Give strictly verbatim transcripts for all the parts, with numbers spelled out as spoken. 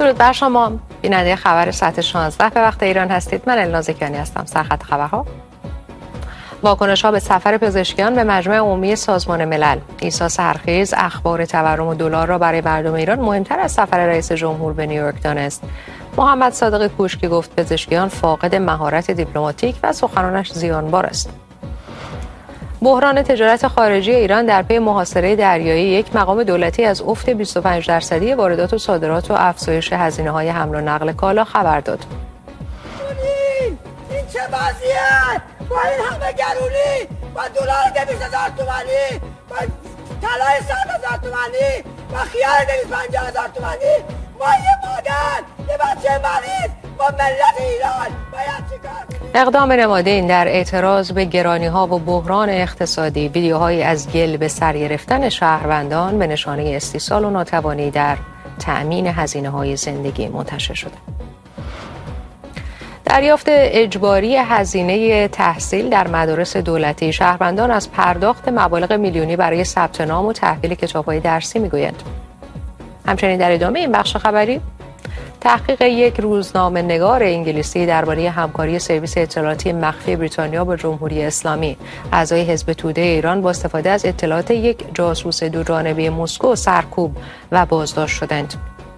درود بر شما بیننده خبر ساعت شانزده به وقت ایران هستید. من النا زکیانی هستم. سرخط خبرها: واکنش‌ها به سفر پزشکیان به مجمع عمومی سازمان ملل. عیسی سحرخیز اخبار تورم و دلار را برای مردم ایران مهمتر از سفر رئیس جمهور به نیویورک دانست. محمد صادق کوشکی گفت پزشکیان فاقد مهارت دیپلماتیک و سخنانش زیانبار است. بحران تجارت خارجی ایران در پی محاصره دریایی یک مقام دولتی از افت بیست و پنج درصدی واردات و صادرات و افزایش هزینه‌های حمل و نقل کالا خبر داد. این چه وضعیه؟ با این همه گرونی، با دلار دویست هزار تومانی، با طلای صد هزار تومانی، با خیار دویست و پنجاه هزار تومانی، ما یه مادر، یه بچه مریض با ملت ایران باید چیکار کنیم؟ اقدام نمادین در اعتراض به گرانی‌ها و بحران اقتصادی، ویدیوهایی از گل به سر گرفتن شهروندان به نشانه استیصال و ناتوانی در تأمین هزینه‌های زندگی منتشر شده. دریافت اجباری هزینه تحصیل در مدارس دولتی، شهروندان از پرداخت مبالغ میلیونی برای ثبت نام و تحویل کتاب‌های درسی می‌گویند. همچنین در ادامه این بخش خبری، تحقیق یک روزنامه‌نگار انگلیسی درباره همکاری سرویس اطلاعاتی مخفی بریتانیا با جمهوری اسلامی، اعضای حزب توده ایران با استفاده از اطلاعات یک جاسوس دوجانبه مسکو سرکوب و بازداشت شدند.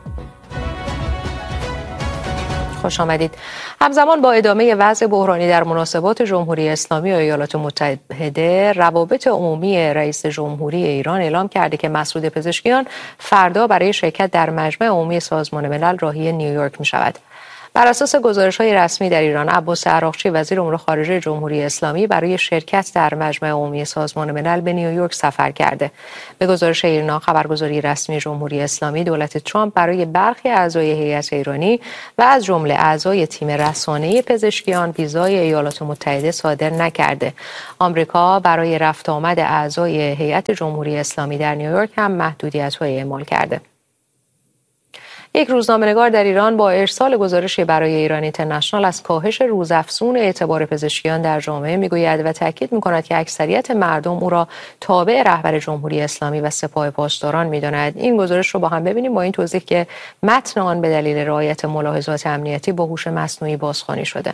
خوش آمدید. همزمان با ادامه وضع بحرانی در مناسبات جمهوری اسلامی و ایالات متحده، روابط عمومی رئیس جمهوری ایران اعلام کرده که مسعود پزشکیان فردا برای شرکت در مجمع عمومی سازمان ملل راهی نیویورک می شود. بر اساس گزارش‌های رسمی در ایران، عباس عراقچی وزیر امور خارجه جمهوری اسلامی برای شرکت در مجمع عمومی سازمان ملل به نیویورک سفر کرده. به گزارش ایرنا، خبرگزاری رسمی جمهوری اسلامی، دولت ترامپ برای برخی اعضای هیئت ایرانی و از جمله اعضای تیم رسانه‌ای پزشکیان ویزای ایالات متحده صادر نکرده. آمریکا برای رفت آمد اعضای هیئت جمهوری اسلامی در نیویورک هم محدودیت‌های اعمال کرده. یک روزنامه‌نگار در ایران با ارسال گزارشی برای ایران اینترنشنال از کاهش روزافزون اعتبار پزشکیان در جامعه میگوید و تاکید می‌کند که اکثریت مردم او را تابع رهبر جمهوری اسلامی و سپاه پاسداران می‌دانند. این گزارش رو با هم ببینیم، با این توضیح که متن آن به دلیل رعایت ملاحظات امنیتی با هوش مصنوعی بازخوانی شده.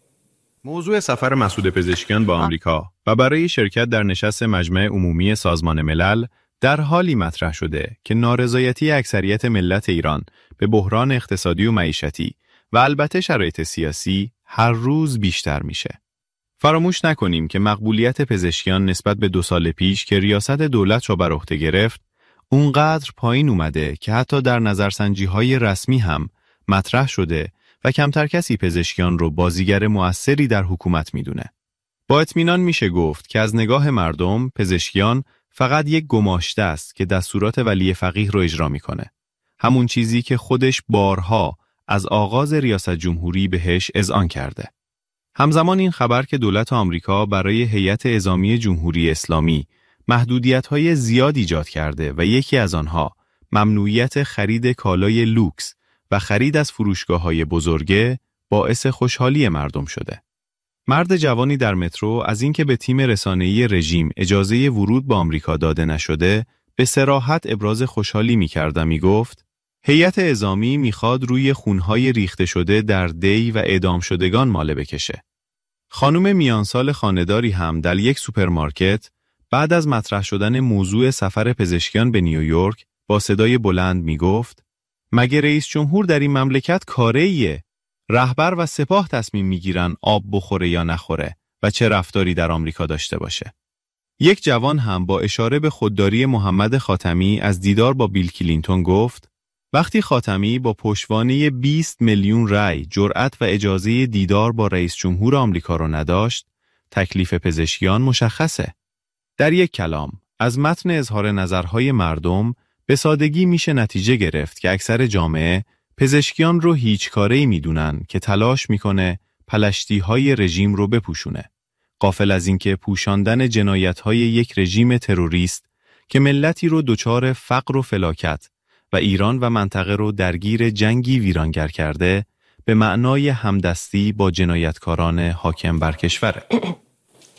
موضوع سفر مسعود پزشکیان با آمریکا و برای شرکت در نشست مجمع عمومی سازمان ملل در حالی مطرح شده که نارضایتی اکثریت ملت ایران به بحران اقتصادی و معیشتی و البته شرایط سیاسی هر روز بیشتر میشه. فراموش نکنیم که مقبولیت پزشکیان نسبت به دو سال پیش که ریاست دولت را بر عهده گرفت، اونقدر پایین اومده که حتی در نظرسنجی‌های رسمی هم مطرح شده و کمتر کسی پزشکیان رو بازیگر مؤثری در حکومت میدونه. با اطمینان میشه گفت که از نگاه مردم پزشکیان فقط یک گماشته است که دستورات ولی فقیه رو اجرا میکنه. همون چیزی که خودش بارها از آغاز ریاست جمهوری بهش اذعان کرده. همزمان این خبر که دولت آمریکا برای هیئت اعزامی جمهوری اسلامی محدودیت‌های زیاد ایجاد کرده و یکی از آنها ممنوعیت خرید کالای لوکس و خرید از فروشگاه‌های بزرگه باعث خوشحالی مردم شده. مرد جوانی در مترو از اینکه به تیم رسانه‌ای رژیم اجازه ورود به آمریکا داده نشده، به صراحت ابراز خوشحالی می‌کرد و می‌گفت: هیئت اعزامی می‌خواد روی خون‌های ریخته شده در دی و اعدام شدگان ماله بکشه. خانم میانسال خانه‌داری هم در یک سوپرمارکت بعد از مطرح شدن موضوع سفر پزشکیان به نیویورک با صدای بلند می‌گفت: مگه رئیس جمهور در این مملکت کاریه؟ رهبر و سپاه تصمیم میگیرن آب بخوره یا نخوره و چه رفتاری در آمریکا داشته باشه. یک جوان هم با اشاره به خودداری محمد خاتمی از دیدار با بیل کلینتون گفت: وقتی خاتمی با پشتوانه بیست میلیون رای جرأت و اجازه دیدار با رئیس جمهور آمریکا رو نداشت، تکلیف پزشکیان مشخصه. در یک کلام، از متن اظهار نظرهای مردم به سادگی میشه نتیجه گرفت که اکثر جامعه پزشکیان رو هیچ کاری میدونن که تلاش میکنه پلشتی‌های رژیم رو بپوشونه، غافل از اینکه پوشاندن جنایت‌های یک رژیم تروریست که ملتی رو دچار فقر و فلاکت و ایران و منطقه رو درگیر جنگی ویرانگر کرده به معنای همدستی با جنایتکاران حاکم بر کشوره.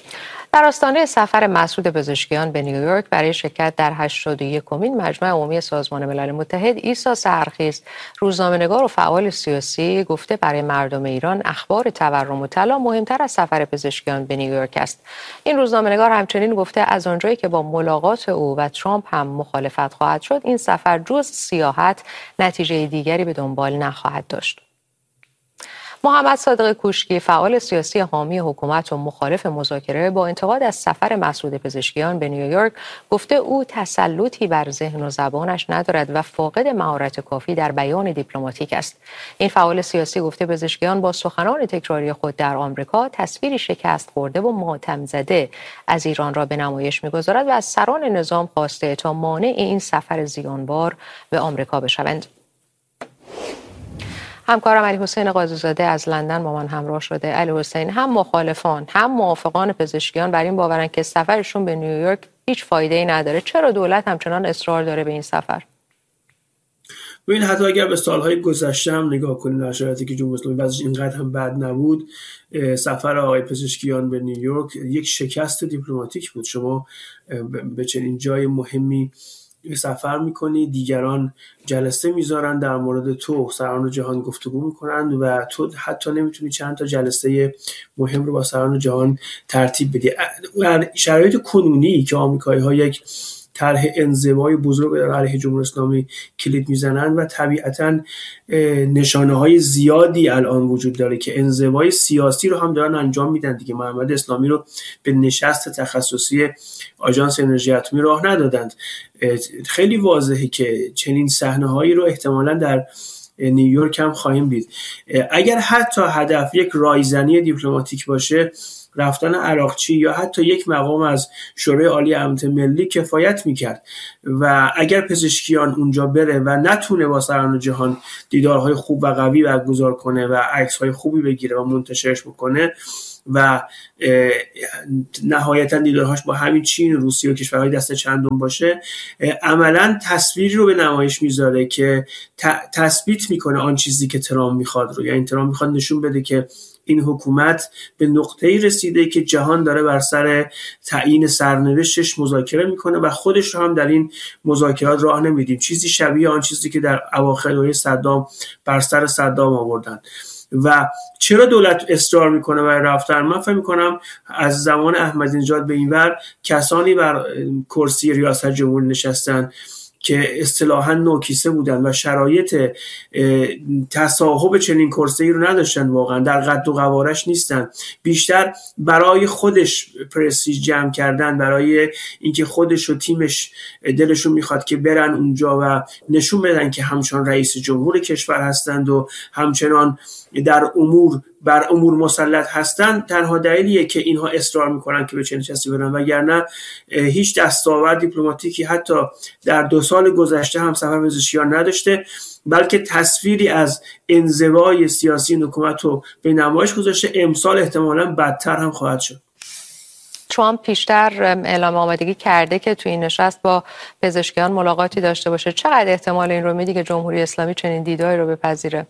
در آستانه سفر مسعود پزشکیان به نیویورک برای شرکت در هشتاد و یکمین مجمع عمومی سازمان ملل متحد، عیسی سحرخیز، روزنامه‌نگار و فعال سیاسی، گفته برای مردم ایران اخبار تورم و طلا مهمتر از سفر پزشکیان به نیویورک است. این روزنامه‌نگار همچنین گفته از آنجایی که با ملاقات او و ترامپ هم مخالفت خواهد شد، این سفر جز سیاحت نتیجه دیگری به دنبال نخواهد داشت. محمد صادق کوشکی، فعال سیاسی حامی حکومت و مخالف مذاکره، با انتقاد از سفر مسعود پزشکیان به نیویورک گفته او تسلطی بر ذهن و زبانش ندارد و فاقد مهارت کافی در بیان دیپلماتیک است. این فعال سیاسی گفته پزشکیان با سخنان تکراری خود در آمریکا تصویری شکست خورده و ماتم زده از ایران را به نمایش می‌گذارد و از سران نظام خواسته تا مانع این سفر زیانبار به آمریکا بشوند. همکارم علی حسین قاضی‌زاده از لندن با من همراه شده. علی حسین، هم مخالفان هم موافقان پزشکیان بر این باورن که سفرشون به نیویورک هیچ فایده‌ای نداره. چرا دولت همچنان اصرار داره به این سفر؟ ببین، حتی اگر به سالهای گذشته هم نگاه کنیم، در شرایطی که جمهوری اسلامی وضعش اینقدر هم بد نبود، سفر آقای پزشکیان به نیویورک یک شکست دیپلماتیک بود. شما به چنین جای مهمی سفر میکنی، دیگران جلسه میذارن در مورد تو، سران جهان گفتگو میکنن و تو حتی نمیتونی چند تا جلسه مهم رو با سران جهان ترتیب بدی. شرایط کنونی که آمریکایی ها یک طرح انزوای بزرگ در علیه جمهوری اسلامی کلید میزنن و طبیعتاً نشانه های زیادی الان وجود داره که انزوای سیاسی رو هم دارن انجام میدن دیگه. محمد اسلامی رو به نشست تخصصی آژانس انرژی اتمی راه ندادند. خیلی واضحه که چنین صحنه‌هایی رو احتمالاً در نیویورک هم خواهیم دید. اگر حتی هدف یک رایزنی دیپلماتیک باشه، رفتن عراقچی یا حتی یک مقام از شورای عالی امنیت ملی کفایت میکرد و اگر پزشکیان اونجا بره و نتونه با سران جهان دیدارهای خوب و قوی برگزار کنه و عکسهای خوبی بگیره و منتشرش بکنه و نهایتا دیدارهاش با همین چین، روسیه و کشورهای دست چندم باشه، عملا تصویری رو به نمایش میذاره که تثبیت میکنه آن چیزی که ترامپ میخواد رو. یعنی ترامپ میخواد نشون بده که این حکومت به نقطه‌ای رسیده که جهان داره بر سر تعیین سرنوشتش مذاکره میکنه و خودش رو هم در این مذاکرات راه نمیدیم. چیزی شبیه آن چیزی که در اواخر دوره صدام بر سر صدام آوردن. و چرا دولت اصرار میکنه برای رفتن؟ من فکر میکنم از زمان احمدی نژاد به اینور کسانی بر کرسی ریاست جمهوری نشستن که اصطلاحاً نوکیسه بودن و شرایط تصاحب چنین کرسی رو نداشتن، واقعا در قد و قوارش نیستن، بیشتر برای خودش پرستیژ جمع کردن، برای اینکه خودش و تیمش دلشون میخواد که برن اونجا و نشون بدن که همچنان رئیس جمهور کشور هستند و همچنان در امور بر امور مسلط هستند. تنها دلیلیه که اینها اصرار میکنن که به چنین چیزی برن، وگرنه هیچ دستاورد دیپلماتیکی حتی در دو سال گذشته هم سفر پزشکیان نداشته، بلکه تصویری از انزوای سیاسی حکومت رو به نمایش گذاشته. امسال احتمالاً بدتر هم خواهد شد. ترامپ پیشتر اعلام آمادگی کرده که توی این نشست با پزشکیان ملاقاتی داشته باشه. چقدر احتمال این رو میدی که جمهوری اسلامی چنین دیداری رو بپذیره؟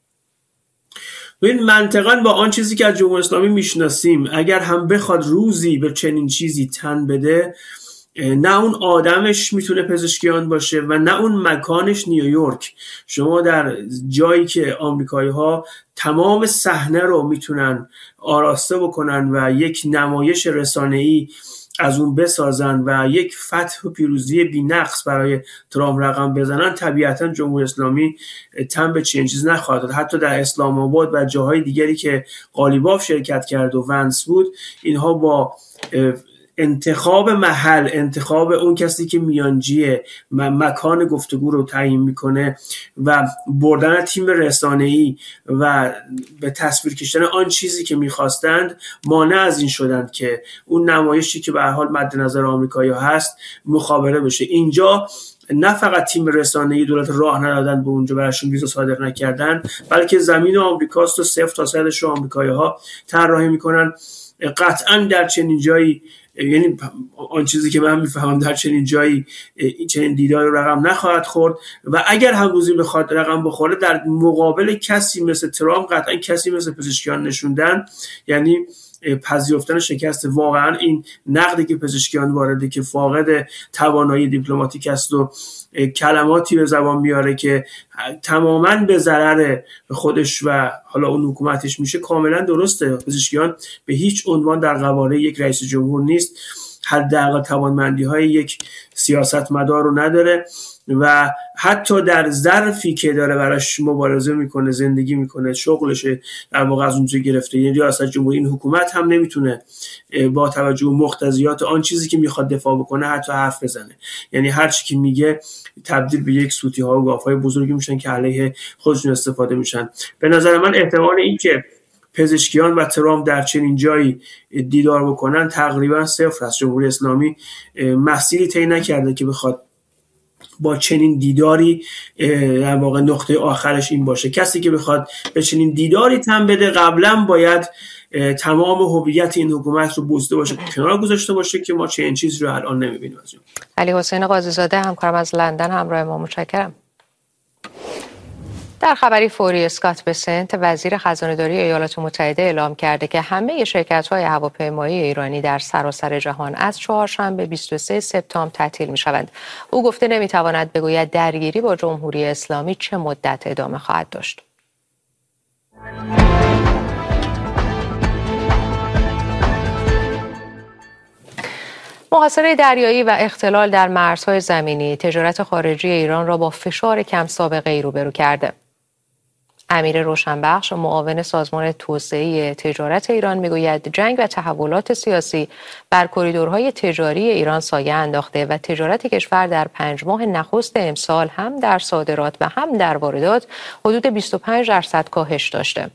ببین، منطقاً با آن چیزی که از جمهوری اسلامی میشناسیم، اگر هم بخواد روزی به چنین چیزی تن بده، نه اون آدمش میتونه پزشکیان باشه و نه اون مکانش نیویورک. شما در جایی که آمریکایی ها تمام صحنه رو میتونن آراسته بکنن و یک نمایش رسانه‌ای از اون بسازن و یک فتح و پیروزی بی‌نقص برای ترامپ رقم بزنن، طبیعتا جمهوری اسلامی تن به چنین چیز نخواهد داد. حتی در اسلام آباد و جاهای دیگری که قالیباف شرکت کرد و ونس بود، اینها با انتخاب محل، انتخاب اون کسی که میانجی مکان گفتگو رو تعیین میکنه و بردن تیم رسانه‌ای و به تصویر کشیدن آن چیزی که میخواستند، مانع از این شدند که اون نمایشی که به هر حال مد نظر آمریکایی‌ها هست مخابره بشه. اینجا نه فقط تیم رسانه‌ای دولت راه ندادن به اونجا، براشون ویزا صادر نکردن، بلکه زمین آمریکاست و صفر تا صدش رو آمریکایی‌ها طراحی میکنن. قطعاً در چنین جایی، یعنی آن چیزی که من میفهمم، در چنین جایی چنین دیداری رقم نخواهد خورد و اگر هم روزی بخواد رقم بخوره، در مقابل کسی مثل ترامپ قطعا کسی مثل پزشکیان نشوندن، یعنی پذیرفتن شکست. واقعا این نقدی که پزشکیان وارده که فاقد توانایی دیپلماتیک است و کلماتی به زبان میاره که تماما به ضرر خودش و حالا اون حکومتش میشه کاملا درسته. پزشکیان به هیچ عنوان در قواره یک رئیس جمهور نیست، حداقل توانمندی های یک سیاستمدار رو نداره و حتی در ظرفی که داره براش مبارزه میکنه، زندگی میکنه، شغلشه در واقع از اونجا گرفته. یعنی ریاست جمهوری این حکومت هم نمیتونه با توجه به مقتضیات آن چیزی که میخواد دفاع بکنه حتی حرف بزنه. یعنی هر چی که میگه تبدیل به یک سوتی ها و گافهای بزرگی میشن که علیه خودشون استفاده میشن. به نظر من احتمال این که پزشکیان و ترامپ در چنین جایی دیدار بکنن تقریبا صفر است. جمهوری اسلامی مسیری طی نکرده که بخواد با چنین دیداری در واقع نقطه آخرش این باشه. کسی که بخواد به چنین دیداری تن بده قبلا باید تمام هویت این حکومت رو بوسیده باشه، کنار گذاشته باشه که ما چنین چیزی رو الان نمیبینیم. از اون علی حسین قاضی زاده همکارم از لندن همراه ما، متشکرم. در خبری فوری اسکات بسنت وزیر خزانه‌داری ایالات متحده اعلام کرده که همه شرکت‌های هواپیمایی ایرانی در سراسر جهان از چهارشنبه بیست و سوم سپتامبر تعطیل می‌شوند. او گفته نمی‌تواند بگوید درگیری با جمهوری اسلامی چه مدت ادامه خواهد داشت. محاصره دریایی و اختلال در مرزهای زمینی تجارت خارجی ایران را با فشار کم سابقه ای روبرو کرده. امیر روشنبخش معاون سازمان توسعه تجارت ایران میگوید جنگ و تحولات سیاسی بر کریدورهای تجاری ایران سایه انداخته و تجارت کشور در پنج ماه نخست امسال هم در صادرات و هم در واردات حدود بیست و پنج درصد کاهش داشته.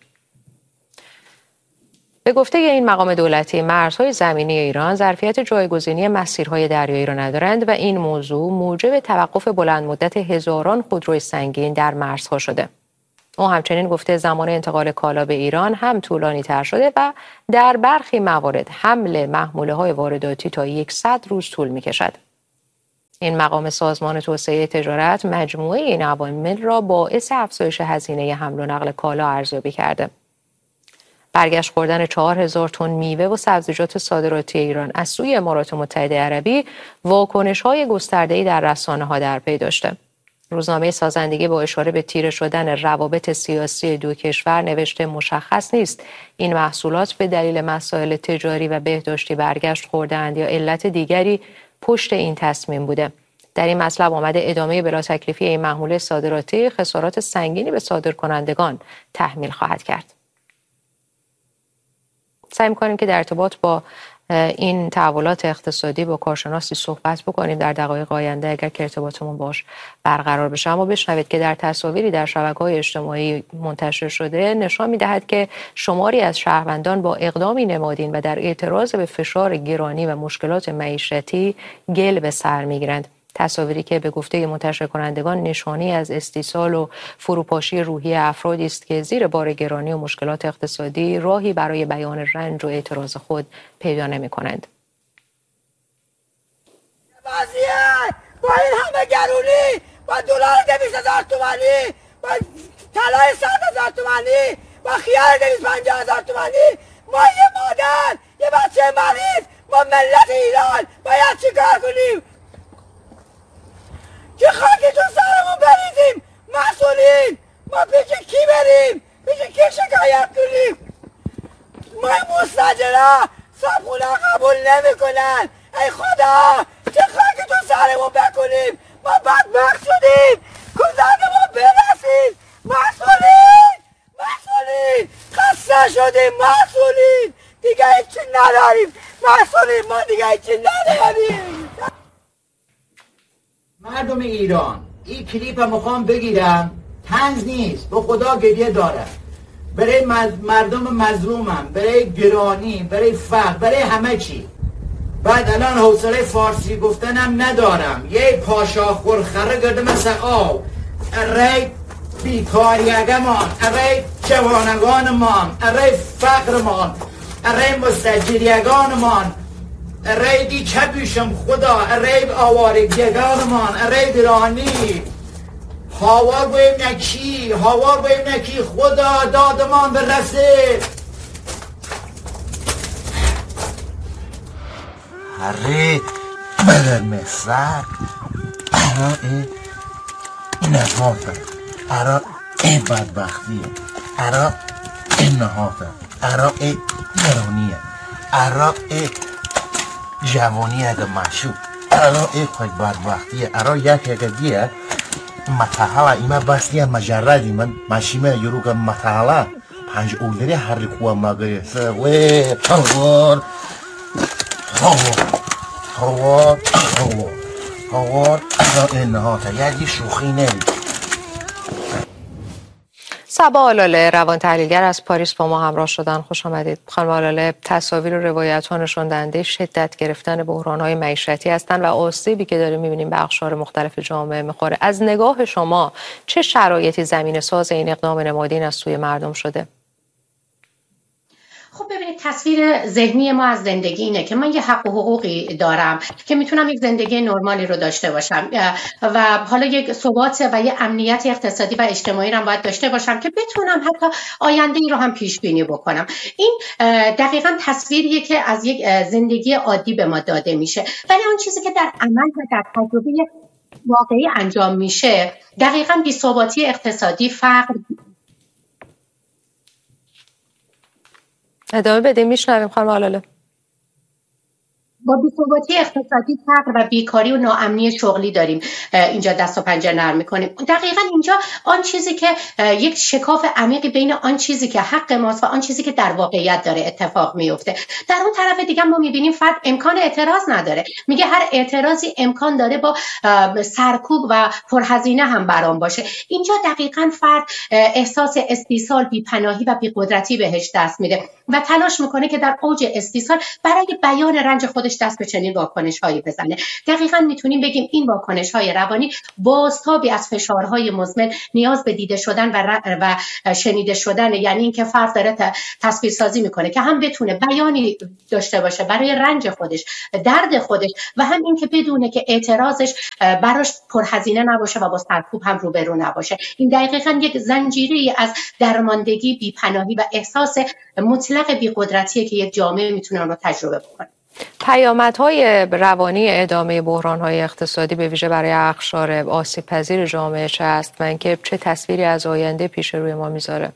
به گفته این مقام دولتی مرزهای زمینی ایران ظرفیت جایگزینی مسیرهای دریایی را ندارند و این موضوع موجب توقف بلند مدت هزاران خودروی سنگین در مرزها شده. او همچنین گفته زمان انتقال کالا به ایران هم طولانی تر شده و در برخی موارد حمل محموله های وارداتی تا صد روز طول می کشد. این مقام سازمان توسعه تجارت مجموعه این عوامل را باعث افزایش هزینه حمل و نقل کالا ارزیابی کرده. برگشت خوردن چهار هزار تن میوه و سبزیجات صادراتی ایران از سوی امارات متحده عربی واکنش‌های گسترده‌ای در رسانه‌ها در پی داشته. روزنامه سازندگی با اشاره به تیره شدن روابط سیاسی دو کشور نوشته مشخص نیست این محصولات به دلیل مسائل تجاری و بهداشتی برگشت خورده‌اند یا علت دیگری پشت این تصمیم بوده. در این مطلب آمده ادامه بلا تکلیفی این محموله صادراتی خسارات سنگینی به صادرکنندگان تحمیل خواهد کرد. سعی می‌کنیم که در ارتباط با این تحولات اقتصادی با کارشناسی صحبت بکنیم در دقایق آینده اگر که ارتباطمون باش برقرار بشه. اما بشنوید که در تصاویری در شبکه‌های اجتماعی منتشر شده نشان می‌دهد که شماری از شهروندان با اقدامی نمادین و در اعتراض به فشار گرانی و مشکلات معیشتی گل به سر می‌گیرند. تصاویری که به گفته منتشر کنندگان نشانی از استیصال و فروپاشی روحی افرادی است که زیر بار گرانی و مشکلات اقتصادی راهی برای بیان رنج و اعتراض خود پیدا نمی‌کنند. وضعیت با این همه گرونی، با دلار دویست هزار تومانی، با طلای صد هزار تومانی، با خیار دویست پنجاه هزار تومانی، ما یه مادر، یه بچه مریض، ما ملت ایران باید چی کار کنیم؟ که خاکتون سرمون بریزیم؟ مسئولین ما پیش کی بریم؟ پیش کی شکایت کنیم؟ ما مستاجرها صابخونه قبول نمی کنن. ای خدا چه خاکتون سرمون بکنیم؟ ما بدبخت شدیم، گذرمون برسید. مسئولین مسئولین خسته شدیم. مسئولین دیگه هیچی نداریم. مسئولین ما دیگه هیچی نداریم. مردم ایران این کلیپ هم میخوام بگیرم، طنز نیست، به خدا گریه دارم برای مردم مظلومم، برای گرانی، برای فقر، برای همه چی. بعد الان حوصله فارسی گفتنم ندارم. یه پاشا خورخره گرده مثل آب ارای بیکاریگمان، ارای جوانگانمان، ارای فقرمان، ارای مستجریگانمان، ارای دی چپیشم خدا، ارای آوارگیگانمان، ارای گرانی. هاوار بایم نکی، هاوار بایم نکی، خدا دادمان برسه. هره بدل مصر ارا این نهاتا ارا این بدبختیه ارا این نهاتا ارا این گرانیه ارا این جوانیه ده مشو ارا این خوی بدبختیه ارا یک یک دیه متحالا ایمه بستیه مجردی من مشیمه یروگ متحالا پنج اولدری هر قوه مگه سوی هوار هوار هوار هوار هوار این نهاتا یکی شوخی نبید. صبا آلاله روان تحلیلگر از پاریس با ما همراه شدن. خوش آمدید خانم آلاله. تصاویر و روایت ها نشان دهنده شدت گرفتن بحران های معیشتی هستند و آسیبی که داریم می‌بینیم به اقشار مختلف جامعه می‌خوره. از نگاه شما چه شرایطی زمینه ساز این اقدام نمادین از سوی مردم شده؟ خب ببینید تصویر ذهنی ما از زندگی اینه که من یه حق و حقوقی دارم که میتونم یک زندگی نرمالی رو داشته باشم و حالا یک ثبات و یه امنیت اقتصادی و اجتماعی رو باید داشته باشم که بتونم حتی آینده ای رو هم پیش بینی بکنم. این دقیقاً تصویریه که از یک زندگی عادی به ما داده میشه، ولی اون چیزی که در عمل و در تجربه واقعی انجام میشه دقیقاً بی‌ثباتی اقتصادی، فقر. ادامه بدیم، میشنویم خانم آلاله. با بی‌ثباتی اقتصادی، فقر و بیکاری و ناامنی شغلی داریم اینجا دست و پنجه نرم میکنیم. دقیقاً اینجا آن چیزی که یک شکاف عمیقی بین آن چیزی که حق ماست و آن چیزی که در واقعیت داره اتفاق میفته. در اون طرف دیگه ما میبینیم فرد امکان اعتراض نداره، میگه هر اعتراضی امکان داره با سرکوب و پرهزینه هم برام باشه. اینجا دقیقاً فرد احساس استیصال، بی‌پناهی و بی‌قدرتی بهش دست میده و تلاش میکنه که در اوج استیصال برای بیان رنج خودش دست به چنین واکنش‌هایی بزنه. دقیقاً میتونیم بگیم این واکنش‌های روانی بازتابی از فشارهای مزمن، نیاز به دیده شدن و, و شنیده شدن، یعنی اینکه فرد داره تصویر سازی میکنه که هم بتونه بیانی داشته باشه برای رنج خودش، درد خودش، و هم اینکه بدونه که اعتراضش براش پرهزینه نباشه و با سرکوب هم روبرو نباشه. این دقیقاً یک زنجیره از درماندگی، بی‌پناهی و احساس مطلق بی‌قدرتیه که یک جامعه میتونه اون رو تجربه بکنه. پیامدهای روانی ادامه بحران‌های اقتصادی به ویژه برای اقشار آسیب‌پذیر جامعه چه است و اینکه چه تصویری از آینده پیش روی ما میذاره؟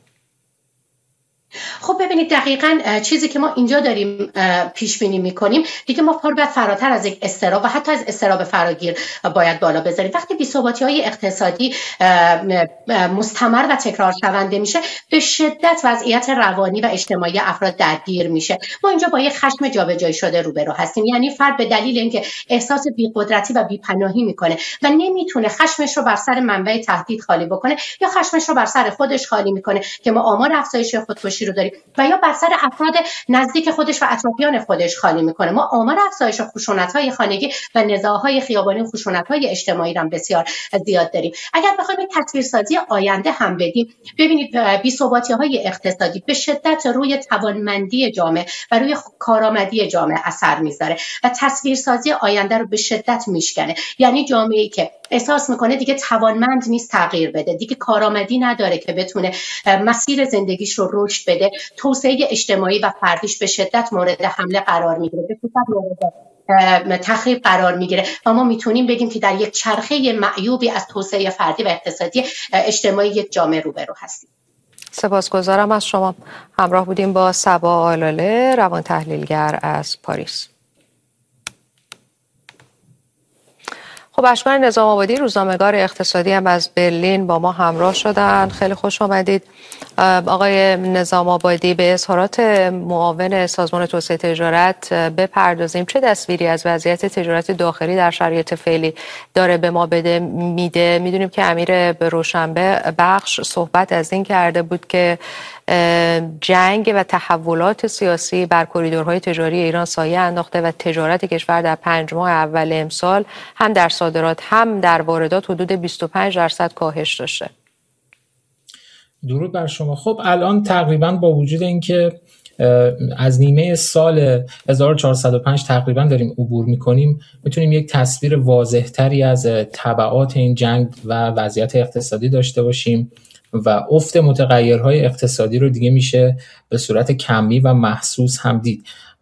خب ببینید دقیقاً چیزی که ما اینجا داریم پیش بینی می‌کنیم دیگه ما پا باید فراتر از یک اضطراب و حتی از اضطراب فراگیر باید بالا بذاریم. وقتی بی‌ثباتی‌های اقتصادی مستمر و تکرار شونده میشه، به شدت وضعیت روانی و اجتماعی افراد درگیر میشه. ما اینجا با یک خشم جابجایی شده روبرو هستیم، یعنی فرد به دلیل اینکه احساس بی‌قدرتی و بی‌پناهی میکنه و نمیتونه خشمش رو بر سر منبع تهدید خالی بکنه یا خشمش رو بر سر خودش خالی میکنه که ما آمار افزایش خودکشی رو داریم، و یا بر سر افراد نزدیک خودش و اطرافیان خودش خالی میکنه. ما آمار افزایش خشونت‌های خانگی و نزاع‌های خیابانی و خشونت‌های اجتماعی هم بسیار زیاد داریم. اگر بخوایم یک تصویرسازی آینده هم بدیم، ببینید بی‌ثباتی‌های اقتصادی به شدت روی توانمندی جامعه و روی کارآمدی جامعه اثر میذاره و تصویرسازی آینده رو به شدت میشکنه. یعنی جامعه‌ای که احساس میکنه دیگه توانمند نیست تغییر بده، دیگه کارآمدی نداره که بتونه مسیر زندگیش رو رشد بده، توسعه اجتماعی و فردیش به شدت مورد حمله قرار میگیره، به شدت مورد تخریب قرار میگیره و ما میتونیم بگیم که در یک چرخه معیوبی از توسعه فردی و اقتصادی اجتماعی یک جامعه روبرو هستیم. سپاسگزارم از شما. همراه بودیم با صبا آلاله، روان تحلیلگر از پاریس. خب اشکان نظام آبادی، روزنامه‌نگار اقتصادی هم از برلین با ما همراه شدن. خیلی خوش آمدید آقای نظام آبادی. به اظهارات معاون سازمان توسعه تجارت بپردازیم. چه تصویری از وضعیت تجارت داخلی در شرایط فعلی داره به ما بده میده؟ میدونیم که امیر روشنبه بخش صحبت از این کرده بود که جنگ و تحولات سیاسی بر کریدورهای تجاری ایران سایه انداخته و تجارت کشور در پنج ماه اول امسال هم در صادرات هم در واردات حدود بیست و پنج درصد کاهش داشته. درود بر شما. خب الان تقریبا با وجود اینکه از نیمه سال هزار و چهارصد و پنج تقریبا داریم عبور میکنیم، میتونیم یک تصویر واضح‌تری از تبعات این جنگ و وضعیت اقتصادی داشته باشیم و افت متغیرهای اقتصادی رو دیگه میشه به صورت کمی و محسوس هم دید.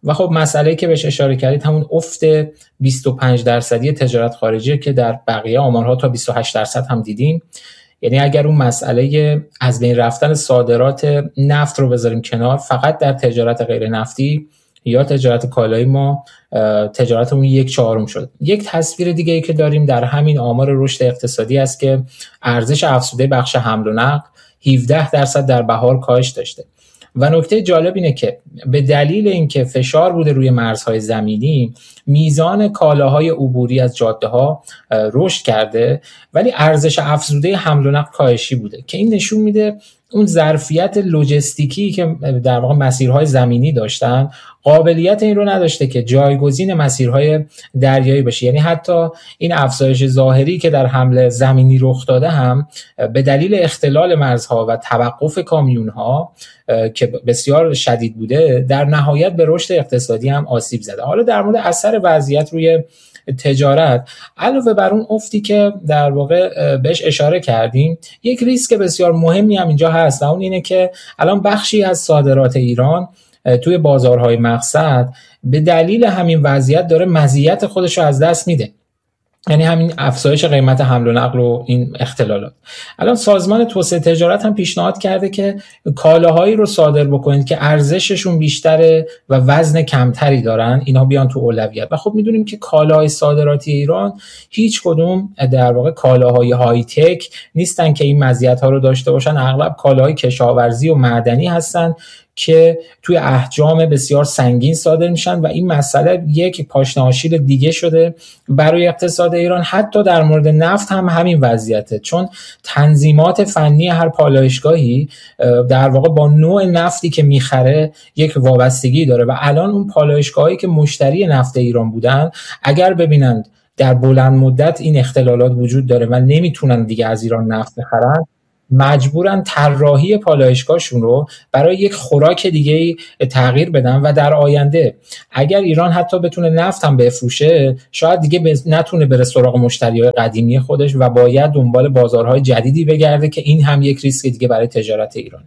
و خب مسئله که بهش اشاره کردید همون افت بیست و پنج درصدی تجارت خارجی که در بقیه آمارها تا بیست و هشت درصد هم دیدیم. یعنی اگر اون مسئله از بین رفتن صادرات نفت رو بذاریم کنار، فقط در تجارت غیر نفتی یا تجارت کالایی ما تجارتمون یک چهارم شد. یک تصویر دیگه ای که داریم در همین آمار رشد اقتصادی است که ارزش افزوده بخش حمل و نقل هفده درصد در بهار کاهش داشته. و نکته جالب اینه که به دلیل اینکه فشار بوده روی مرزهای زمینی، میزان کالاهای عبوری از جاده‌ها رشد کرده ولی ارزش افزوده حمل و نقل کاهشی بوده، که این نشون میده اون ظرفیت لوجستیکی که در واقع مسیرهای زمینی داشتن قابلیت این رو نداشته که جایگزین مسیرهای دریایی بشه. یعنی حتی این افزایش ظاهری که در حمل زمینی رخ داده هم به دلیل اختلال مرزها و توقف کامیونها که بسیار شدید بوده در نهایت به رشد اقتصادی هم آسیب زده. حالا در مورد اثر وضعیت روی تجارت، علاوه بر اون افتی که در واقع بهش اشاره کردیم، یک ریسک بسیار مهمی هم اینجا هست و اون اینه که الان بخشی از صادرات ایران توی بازارهای مقصد به دلیل همین وضعیت داره مزیت خودش رو از دست میده. یعنی همین افزایش قیمت حمل و نقل و این اختلالات. الان سازمان توسعه تجارت هم پیشنهاد کرده که کالاهایی رو صادر بکنید که ارزششون بیشتره و وزن کمتری دارن، اینا بیان تو اولویت. و خب میدونیم که کالاهای صادراتی ایران هیچ کدوم در واقع کالاهای های تک نیستن که این مزیت‌ها رو داشته باشن، اغلب کالاهای کشاورزی و معدنی هستن که توی احجام بسیار سنگین صادر میشن و این مسئله یک پاشنه آشیل دیگه شده برای اقتصاد ایران. حتی در مورد نفت هم همین وضعیته، چون تنظیمات فنی هر پالایشگاهی در واقع با نوع نفتی که میخره یک وابستگی داره و الان اون پالایشگاهایی که مشتری نفت ایران بودن اگر ببینند در بلند مدت این اختلالات وجود داره و نمیتونن دیگه از ایران نفت بخرن، مجبورن طراحی پالایشگاهشون رو برای یک خوراک دیگه تغییر بدن و در آینده اگر ایران حتی بتونه نفت هم بفروشه شاید دیگه نتونه بره سراغ مشتریای قدیمی خودش و باید دنبال بازارهای جدیدی بگرده که این هم یک ریسک دیگه برای تجارت ایرانه.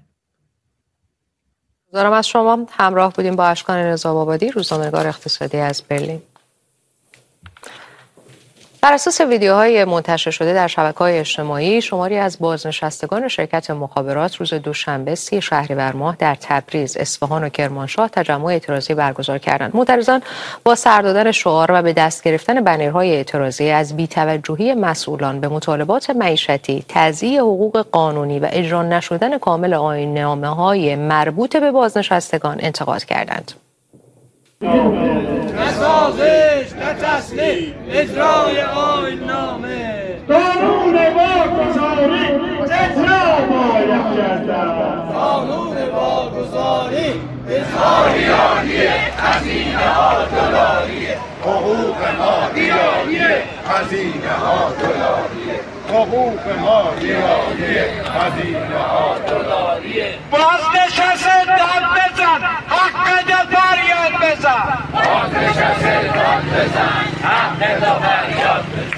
ممنونم از شما. همراه بودیم با اشکان نظام‌آبادی، روزنامه‌نگار اقتصادی از برلین. بر اساس ویدیوهای منتشر شده در شبکه‌های اجتماعی، شماری از بازنشستگان شرکت مخابرات روز دوشنبه سی شهریور ماه در تبریز، اصفهان و کرمانشاه تجمع اعتراضی برگزار کردند. معترضان با سر دادن شعار و به دست گرفتن بنرهای اعتراضی از بی‌توجهی مسئولان به مطالبات معیشتی، تضییع حقوق قانونی و اجرا نشدن کامل آیین‌نامه‌های مربوط به بازنشستگان انتقاد کردند. نسازش نتسلیم اجرای آیین‌نامه قانون واگذاری اجرا باید کردن قانون واگذاری اجرا دیاری هزینه ها دلاری حقوق ما دیاری هزینه ها دلاری حقوق ما دیاری هزینه ها دلاری بازنشسته داد بزن حق دل فریاد بزن بازنشسته داد بزن حق دل فریاد بزن